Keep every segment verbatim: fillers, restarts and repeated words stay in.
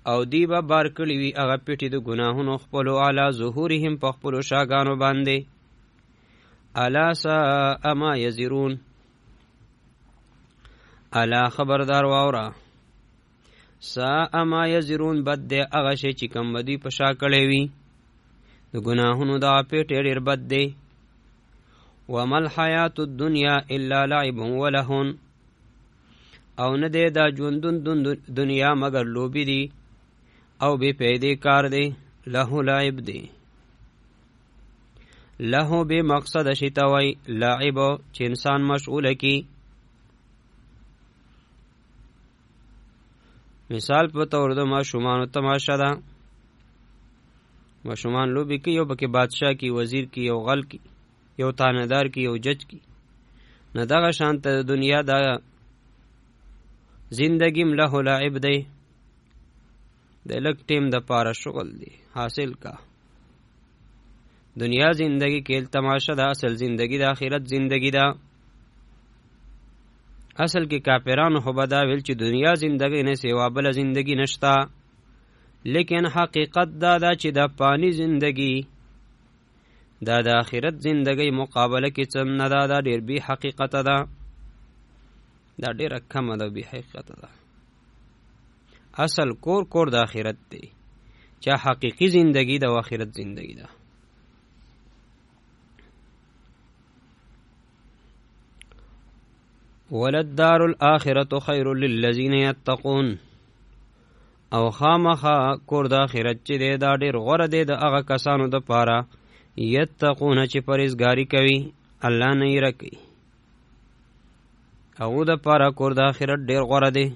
او دی به بار کړي وي هغه پیټې د ګناهونو خپلو علی ظهورهم په خپلو شاګانو باندې. الا ساء ما یزرون، الا خبردار واوره، ساء ما یزرون بد دی هغه شی چې کوم به دوی په شا کړی وي د ګناهونو دغه پیټې ډېر بد دی. وما الحیات الدنیا الا لعب ولهون، او نه دی دا ژوندون دنیا مگر لوبې دي او بې پیدې کار دی. له لعب دی، له بې مقصد شي ته وایي، لعب چې انسان مشغوله کی. مثال په طور د ماشومانو تماشه ده، ماشومان لوبې کوي، یو پکې بادشاه کی، وزیر کی، یو غل کی، یو تانهدار کی، یو جج کی. نه دغه شانته د دنیا دا زندگیم له لعب دی، د لږ ټیم د پاره شغل دی، حاصل کا. دنیا زندگی کېل تماشه ده، اصل زندگی د آخرت زندگی ده. اصل کې کافرانو خو به دا ویل چې دنیا زندگی نه سوا بله زندگی نشته، لیکن حقیقت دا ده چې دا پانی زندگی دا د آخرت زندگی مقابله کې څه نه ده، دا ډېر بې حقیقته ده، دا ډېره کمه ده، بې حقیقته ده. اصل کور کور د آخرت دی، چې حقیقی زندگی د آخرت زندگی ده. وللدار الاخرة خیر للذین یتقون، او خامخا کور د آخرت چې دی دا ډېر غوره دی د هغه کسانو د پاره یتقون چې پرهیزګاري کوي، الله نه یره کوي. هغو د پاره کور د آخرت ډېر غوره دی.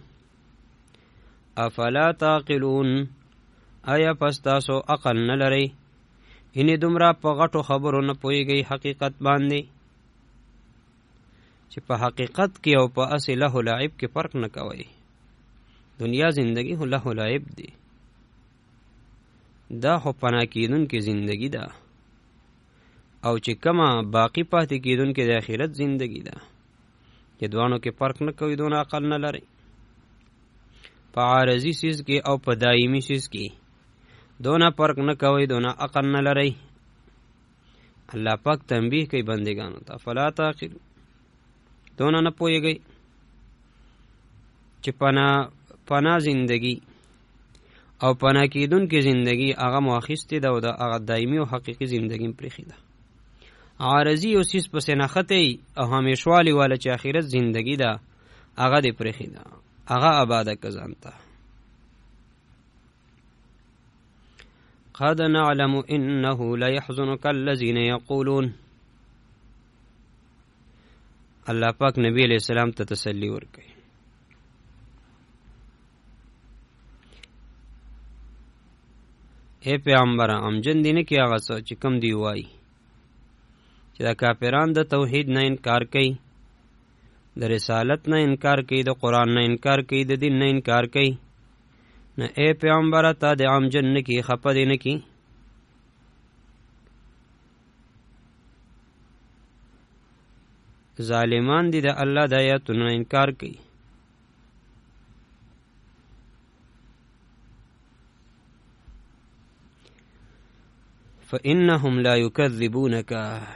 افلا تعقلون، آیا پس تاسو عقل نه لرئ؟ یعنې دومره په غټو خبرو نه پوهېږئ حقیقت باندې چې په حقیقت کې او په اصل له لعب کې فرق نه کوئ. دنیا زندگی خو له لعب دی، دا خو پناه کېدونکې زندگی ده، او چې کومه باقی پاتې کېدونکې د آخرت زندگی ده، چې دوانو کې فرق نه کوي. دونه عقل نه لرئ. په عارضی سیز کې او په دایمی سیز کې دونه فرق نه کوي، دونه عقل نه لرئ. الله پاک تنبیه کوي بندگانو ته، فلا تعقلون، دونه نه پوهېږئ چې پناه پناه زندگی او پناه کېدونکې زندگی هغه مو اخیستې ده او د هغه دایمي او حقیقي زندگی م پرېښې ده. عارضي یو څیز پسې نښتی او همیشوالي والا چې آخرت زندگی ده هغه دې پرېښې ده، هغه آباده که ځان ته. قد نعلم انه لیحزنک الذین یقولون، الله پاک نبی علیہ السلام ته تسلی ورکوي. اے پیغمبره امجن دی نه کې هغه څه چې کم دی وایي چې دا کافران د توحید نه انکار کوي، د رسالت نه انکار کوي، د قرآن نه انکار کوي، د دین نه انکار کوي. نه اے پیغمبره تا د امجن نه کې خفه دی نه کې. ظالمان دي د الله د آیاتونو انکار کوي. فإنهم لا يكذبونك،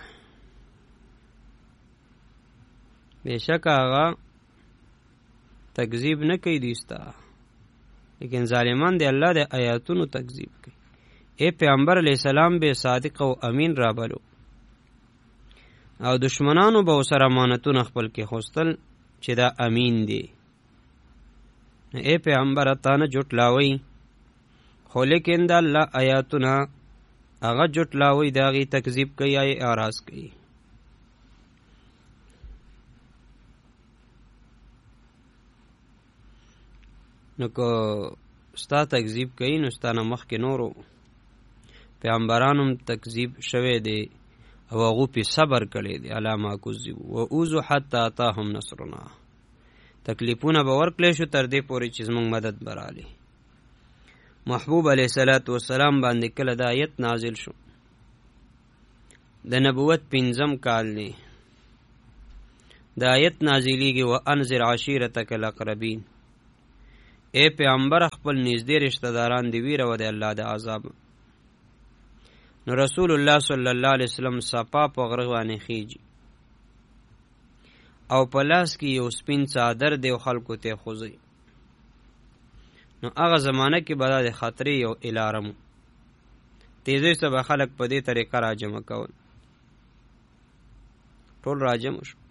بشک آغا تکذیب نه کوي دیستا، لیکن ظالمان دی الله د آیاتونو تکذیب کوي. اے پیغمبر علیہ السلام به صادق او امین را بلو، او دشمنانو به سره امانتونه خپل کې خوستل چې دا امین دی. اے پیغمبر تا نه جټلاوي، خو لیکن د الله آیاتونه هغه جټلاوي، د هغې تکذیب کوي یا اعراض کوي. نو که ستا تکذیب کوي نو ستا نه مخکې نورو پیغمبرانو هم تکذیب شوی دی او هغو پې صبر کړی دی. علی ما کذبوا واوذوا حتی اتاهم نصرنا، تکلیفونه به ورکړی شو تر دې پورې چې زموږ مدد به رالی. محبوب علیه الصلاة والسلام باندې کله دا آیت نازل شو، د نبوت پنځم کال دی دا آیت نازلیږي، وانذر عشیرتک الاقربین، اے پیغمبر خپل نږدې رشتہ داران دی ویره د الله د عذاب. نو رسول الله صلی الله علیه وسلم صفا په غره باندې خیږي او په لاس کې یو سپین څادر دی خلکو ته خوځي. نو هغه زمانه کې به د خطرې یو الارم تیزی سره خلک په دې طریقه راجمع کول. ټول راجمع شو.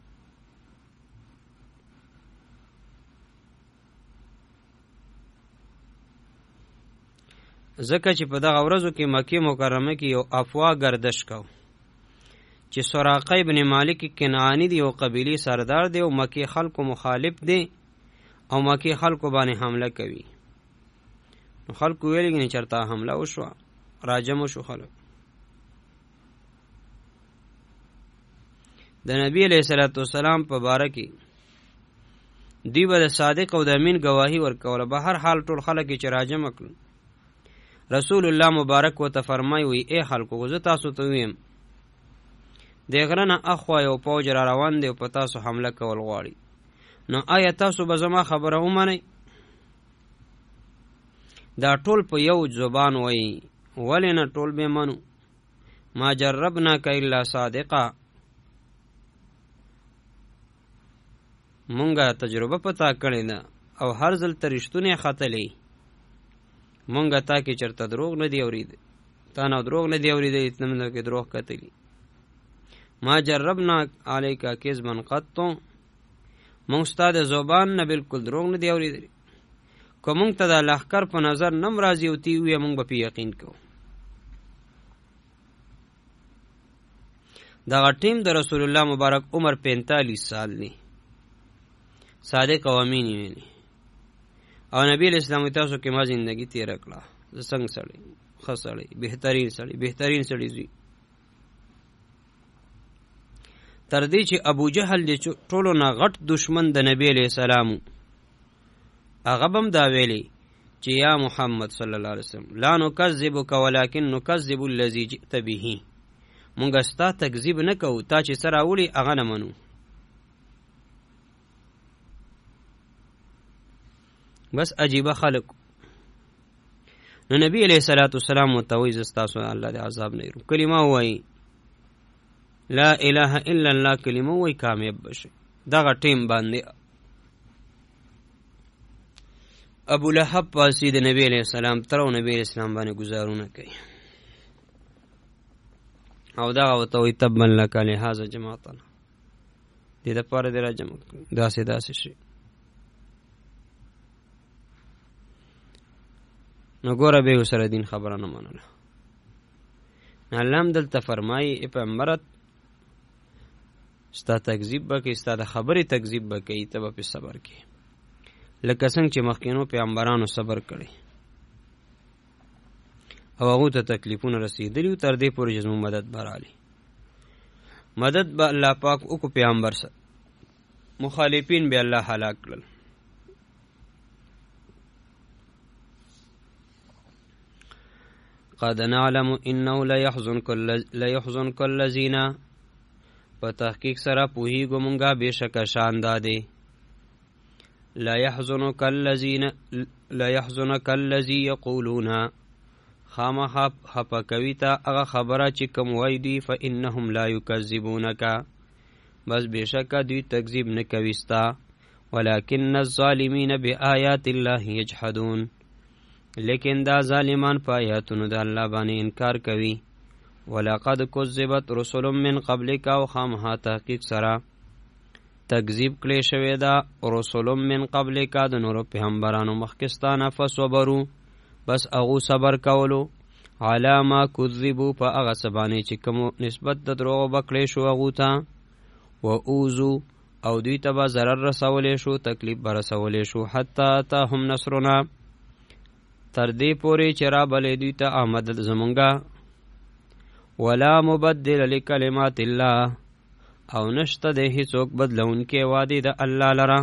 ځکه چې په دغه ورځو کې مکې مکرمه کې یو افوا گردش کو چې سراقه ابن مالک کنعانی دی او قبیلی سردار دی او مکې خلکو مخالف دی او مکې خلکو باندې حمله کوي. نو خلکو ویل چې چرته حمله وشو، راجم شو خلک. د نبی علیہ الصلوۃ والسلام په باره کې دی به د صادق او د امین گواهی ورکوله. به هر حال ټول خلک چې راجم کړل. رسول الله مبارک و ته فرمای وی اے خلکو زه تاسو ته ویم د غره نه اخوا یو پوج را روان دی او په تاسو حمله کول غواړي. نو آیا تاسو به زما خبره ومنئ؟ دا ټول په یو زبان وایي. ولې نه ټول به منو؟ ما جربناک الا صادقا، مونږه تجربه پتا کړې ده او هر ځل ته رښتونه ختلې. مونږه تا کې چرته دروغ نه دی اورید، تا نه دروغ نه دی اورید، اتنه کې دروغ کتلی. ما جربنا علیکا کذبا قط، مونږ ستا د زبان نه بالکل دروغ نه دی اورید. که مونږ ته د لښکر په نظر نم راځي او تی وی مونږ به په یقین کوو. دغه ټیم د رسول الله مبارک عمر پینتالیس سال دی، صادق او امین ویلی. او نبی علیہ السلام تاسو کې ما زندگی تیر کړه، زه څنګه سړی ښه سړی بهترین سړی بهترین سړی زوی. تر دې چې ابو جهل د ټولو نه غټ دشمن د نبی علیہ السلام هغه بم دا ویلی چې یا محمد صلی الله علیه وسلم لا نکذبک ولکن نکذب الذی جئت به، مونږ ستا تکذیب نه کوو، تا چې سره راوړي هغه نه منو. بس عجیبه خلق. نو نبی علیہ الصلوۃ والسلام متوي زستاسو الله د عذاب نه يرو کلمه وای لا اله الا الله کلمه وای کامیاب بشي. دغه ټیم باندې ابو لهب پاسی د نبی علیہ السلام تر او نبی علیہ السلام باندې گزارونه کوي او دا او ته تبن لك لهذا جماعتنا دې د پاره د راجم داسې داسې شي. نو ګوره به سره دین خبره نه منله. علم دلته فرمایي ای پیغمبرت ستا تکذیب به کوي، ستا د خبرې تکذیب به کوي، ته به پې صبر کوي لکه څنګه چې مخکینو پیغمبرانو صبر کړی او هغو ته تکلیفونه رسېدلي تر دې پورې چې زموږ مدد به راغلی. مدد به الله پاک وکړو پیغمبر سره، مخالفین به الله هلاک کړل. قد نعلم انه ليحزنك الذين، په تحقیق سره پوهیږو مونږه بېشکه شان دادې لا يحزنك الذين لا يحزنك الذي يقولون، خامخا خپه کوي ته هغه خبره چې کوم وایي دوی، فانهم لا يكذبونك، بس بېشکه دوی تکذیب نه کوي ستا، ولكن الظالمین بآیات الله یجحدون، لیکن دا ظالمان په آیاتونو د الله باندې انکار کوي. ولقد کذبت رسل من قبلک، او خامخا تحقیق سره تکذیب کړی شوی دا رسل من قبلک د نورو پیغمبرانو مخکستانه، فصبروا بس هغو صبر کولو، علی ما کذبوا په هغه څه باندې چې کوم نسبت د دروغو به کړی شو هغو ته، و اوذوا او دوی ته به ضرر رسولی شو، تکلیف به رسولی شو، حتی اتاهم نصرنا تر دې پورې چې رابلې دوی ته مدد زمونږه، ولا مبدل لکلمات الله او نشته د هیڅوک بدلونکې وعدې د الله لره،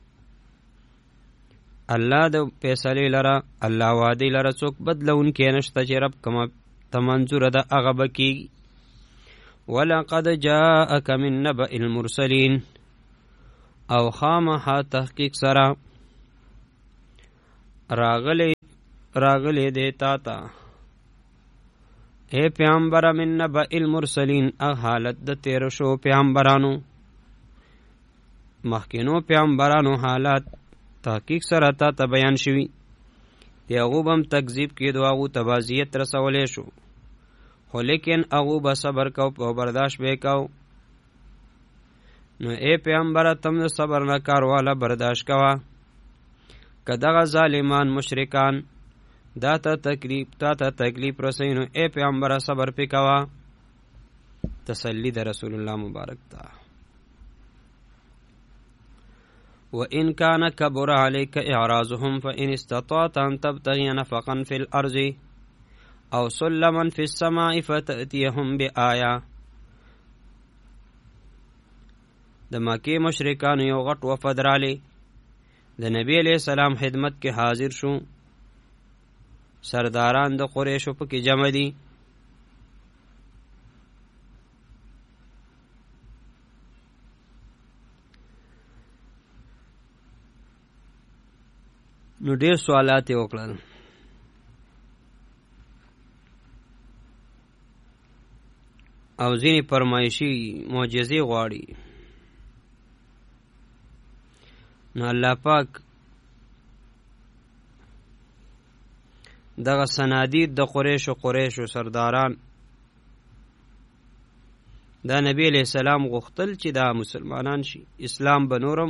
الله د فیصلې لره، الله وعدې لره څوک بدلونکې نشته چې رب کومه ته منظوره ده هغه به کېږي. ولقد جاءک من نبأ المرسلین، او خامخا تحقیق سره راغلی راغلی دیتا تا اے پیامبر من نبأ المرسلین اغ حالت د تیر شو پیامبرانو مخکینو پیامبرانو حالات تحقیق سره تا ته بیان شوی دی هغو به هم تکذیب کېدو هغو ته به اذیت رسولی شو خو لیکن هغو به صبر کو او برداشت به کو نو اے پیامبره تم د صبر نه کار واله برداشت کوه که دغه ظالمان مشرکان دا ته تکلیف تا ته تکلیف رسوي نو اے پیامبره صبر پې کوه تسلی د رسول الله مبارک ته وإن كان كبر عليك إعراضهم فإن استطعت أن تبتغي نفقا في الأرض أو سلما في السماء فتأتيهم بآية د مکې مشرکانو یو غټ وفد رالی د نبی علیہ السلام خدمت کې حاضر شو سرداران د قریشو پکې جمع دي نو ډېر سوالات یې وکړل او ځینې فرمایشي معجزې غواړي نو الله پاک دغه صنادید د قریشو قریشو سرداران دا نبی علیہ السلام غوښتل چې دا مسلمانان شي اسلام به نورم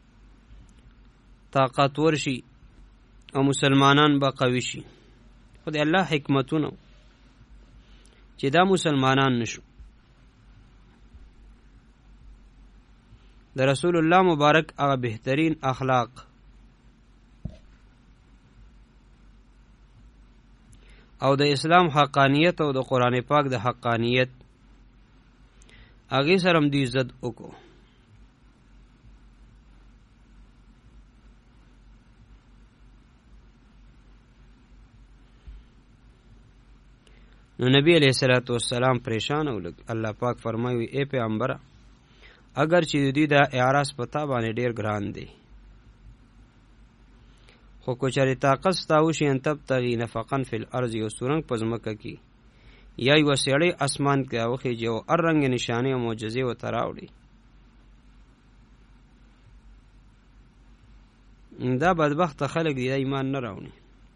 طاقتور شي او مسلمانان به قوي شي خو د الله حکمتونه چې دا مسلمانان نشو د رسول الله مبارک هغه بهترین اخلاق او د اسلام حقانیت او د قرآن پاک د حقانیت هغې سره هم دوی عزت وکړو نو نبی علیہ الصلوۃ والسلام پریشان او الله پاک فرمایي اے پیغمبره اگر چې دوی دا اعراض پتا باندې ډیر ګران دی خو کو چېرې طاقت ستا وشي ان تبتغي نفقا فی الارض یو سورنګ په ځمکه کې یا یو سړی اسمان کې راوخیږي او هر رنګ نشانې او معجزې ورته راوړي دا بدبخته خلک دی ایمان نه راوړي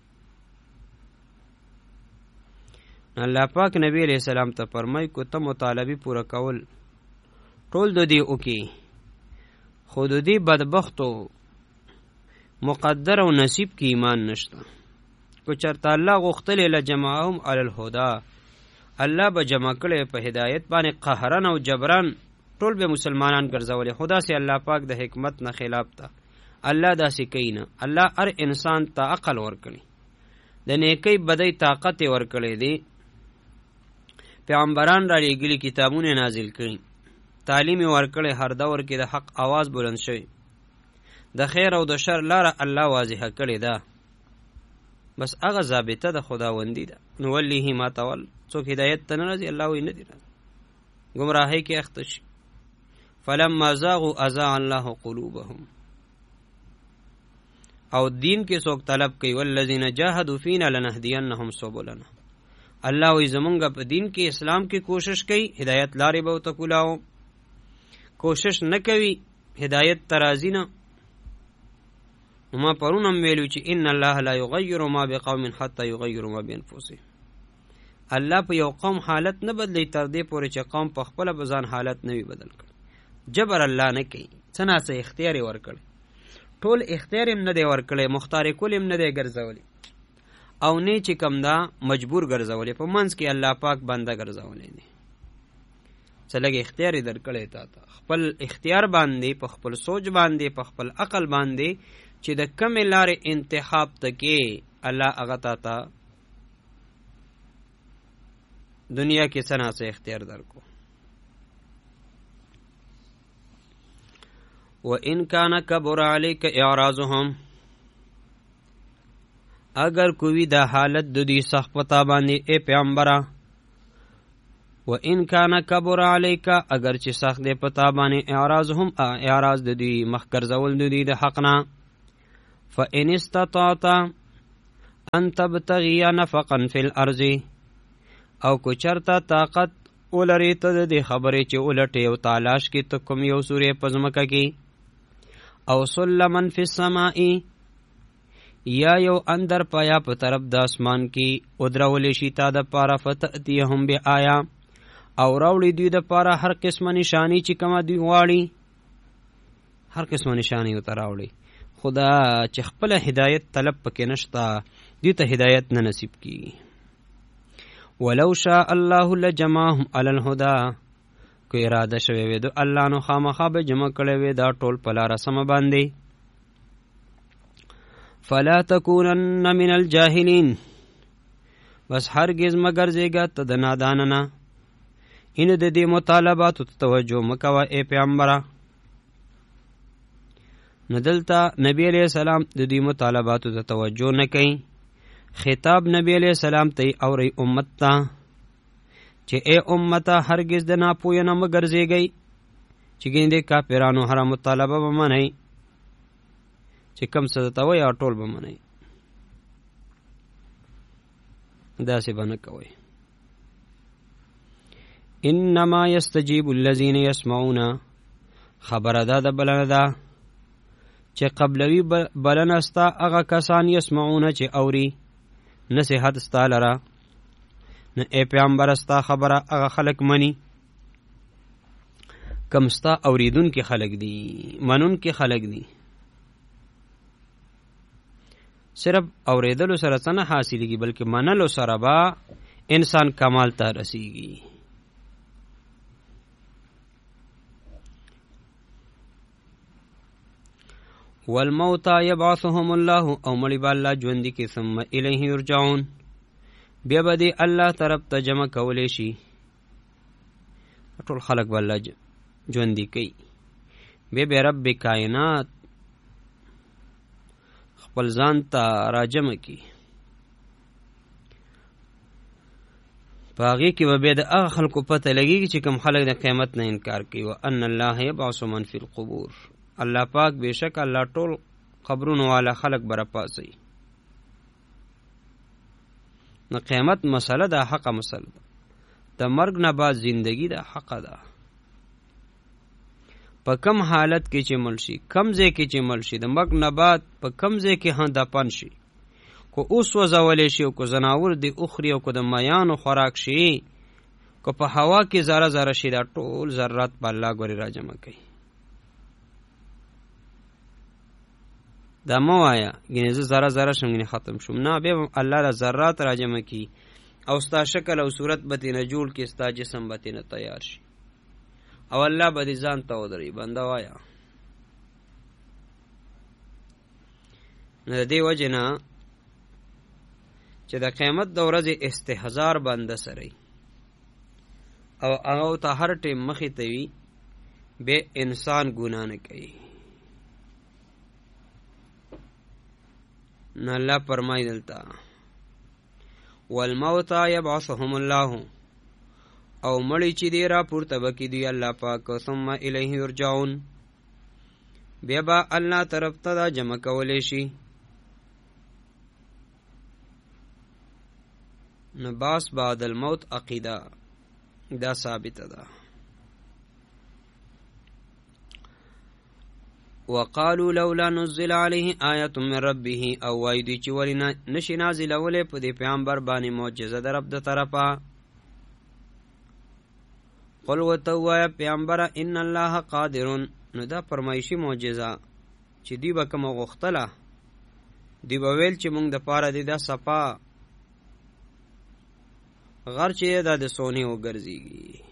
الله پاک نبی علیہ السلام ته فرمای کو ته مطالبه پوره کول ټول د دې وکي خو د دې بدبختو مقدر او نصیب کې ایمان نشته کو چرته الله غوښتل له جماعهم علی الهدى الله به جمع کړي په هدایت باندې قهرن او جبران ټول به مسلمانان ګرځولي خدا سي الله پاک د حکمت نه خلاف تا الله داسې کوي نه الله هر انسان ته عقل ورکړي د نیکی بدی طاقت ورکړي دی پیغمبران را لېږلي کتابونه نازل کړي تعلیم ورکړي هر دور کې د حق आवाज بلند شوی د خیر او د شر لاره الله واضحه کړې ده بس هغه ضابطه د خداوندی ده نو وليه ما تول څوک هدایت ته نه راځي الله وی نه دی گمراهی کې اخته شي فلما زاغوا ازاغ الله قلوبهم او دین کې څوک طلب کوي والذین جاهدوا فینا لنهدینهم سبلنا الله وی زمونږ په دین کې اسلام کې کوشش کوي هدایت لارې به ورته کولاو کوشش نه کوي هدایت ترازی نه ما پرونم ویلو چې ان الله لا یغیر ما بقوم حتى یغیروا ما بانفسهم الله په یو قوم حالت نه بدلی تر دې پورې چې قوم په خپل بزان حالت نه وي بدل کړي جبر الله نه کوي څنګه څه اختیار ورکړي ټول اختیار هم نه دی ورکړي مختار کول هم نه دی ګرځولي او نه چې کم دا مجبور ګرځولي په منځ کې الله پاک بنده ګرځولي دي څه لګي اختیار درکړي تا ته خپل اختیار باندې په خپل سوچ باندې په خپل عقل باندې چې د کم لارې انتخاب تکي الله هغه تا ته دنیا کې سنا سے اختیار درکو وَإِن كَانَ كَبُرَ عَلَيْكَ إِعْرَاضُهُمْ اگر کوئی دا حالت د دې سخت پتا باندې اے پیغمبره وَإِن كَانَ كَبُرَ عَلَيْكَ اگر چې سخت دې پتا باندې اعراضهم اعراض د دې مخ ګرځول د دې د حق نه فَإِنِ اسْتَطَعْتَ ان تبتغي نفقا فی الارض او کو چرتا طاقت ولري ته د خبرې چې ولټې او تالاش کې ته کوم یو سورې په ځمکه کې او سلمن فی السماء یا یو اندر پایا په طرف د اسمان کې ودرولې شي تا د پاره فتأتیهم بآیا او راوړي دوی د پاره هر قسمه نشانی چې کومه دوی غواړي هر قسمه نشانی ورته راوړي خدا چې خپل هدایت طلب پکې نشتا دوی ته هدایت نه نصیب کی ولو شاء الله لجمعهم علی الهدى کو اراده شوی وي د الله نو خامخا به جمع کړي وي دا ټول په لاره سم باندې فلا تکونن من الجاهلین بس هرگز مگر زیګه ته د نادانه ان د دې مطالبات ته توجه مکوه ای پیغمبره ندلتا نبی علیہ السلام د دې مطالبات ته توجه نه کوي خطاب نبی علیہ السلام ته اوري امت ته چې اے امتا هرگز د ناپوهه نه مگر زیږئ چې ګینده کافرانو هر مطالبه به منئ چې کم څه ته وایي ټول به منئ داسې به نه کوئ انما یستجیب الذین یسمعون خبره ده د بلنه ده چې قبلوي بلنه ستا هغه کسان یسمعون چې اوري نصیحت ستا لره نه ای پیغمبر ستا خبره هغه خلق مني کم ستا اوریدون کې خلق دي منون کې خلق دي صرف اوریدلو سره څه نه حاصلېږي بلکې منلو سره به انسان کمال ته رسیږي والموتى يبعثهم الله او مړي به الله ژوندي کې ثم الیه یرجعون بیا به دې الله طرف ته جمع کولی شي ټول خلق به الله ژوندي کوي بیا به رب کائنات خپل ځان ته راجمع کړي په هغې کې به بیا د هغه خلکو پته لګېږي چې کوم خلک د قیامت نه انکار کوي وان الله یبعث من فی القبور الله پاک بیشک الله ټول قبرونو والا خلق برا پاسی نو قیامت مسئله دا حق مسئله دا دا مرگ نه بعد زندگی دا حق دا پا کم حالت کې چې مل شي کم ځای کې چې مل شي د مرگ نه بعد په کم ځای کې هم دفن شي کو اوس وځولی شي او کو زناور دی اخري او کو د میانو خوراک شي کو په هوا کې ذره ذره شي دا ټول ذرات په الله ګوري راجمع کوي دا مو آیا ګینه زه ذره ذره شم ګینه ختم شم نه بیا الله را ذرات راجمع کی او ستا شکل او صورت به تینه جوړ کی ستا جسم به تینه تیار شي او الله به دې ځان ته ودرې بنده وایا نه دی وجه نه چې د قیامت د ورځې استهزار بنده سره او هغه ته هر ټیم مخې ته وي به انسان ګناه نه کوي نو الله فرمایي دلته والموتى يبعثهم الله او مړی چې دی را پورته بکی دی الله پاک ثم الیه یرجعون بیا به الله طرف ته دا جمع کولی شي نو باس بعد الموت عقیده دا ثابت ده وقالوا لولا نزل عليه آیت من ربه او وای دی چې ولی نشي نازل ولې په دې پیغمبر باندې معجزه در رب د طرفه قل وتوا پیغمبر ان الله قادر نو دا فرمایشي معجزه چې دی به کوم غختله دی به ویل چې مونږ د پاره دی دا صفا غر چې دا د سونی وګرځيږي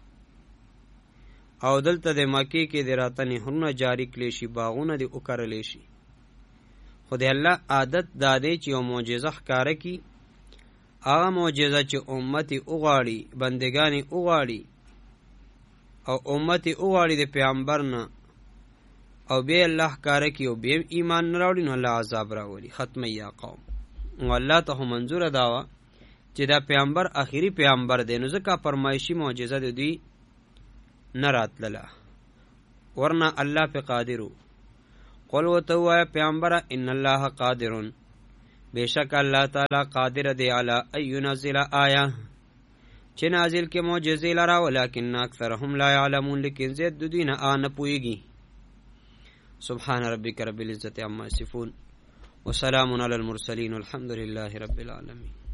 او دلته د مکی کې د راتنې هرونه جاری کړي شي باغونه دې وکړلې شي خو د الله عادت دادې چې یو معجزه ښکاره کی هغه معجزه چې امتی وغواړي بندگانی وغواړي او امتی وغواړي د پیغمبر نه او بیا الله ښکاره کی او بیا ایمان نه راوړي نو الله عذاب راولي ختمه یا قوم او الله ته منظور داوا چې دا پیغمبر آخري پیغمبر دی نو ځکه فرمایشي معجزه د دوی نرات للا ورنہ اللہ پہ قادرو قل و تو پیغمبر ان اللہ قادرون بیشک الله تعالی قادر دی علی ان ينزل آیه چې نازل کې معجزې لرا ولکن اکثرهم لا يعلمون لیکن زید دین ان پویږي. سبحان ربک رب العزة عما یصفون وسلام علی المرسلین والحمد لله رب العالمین.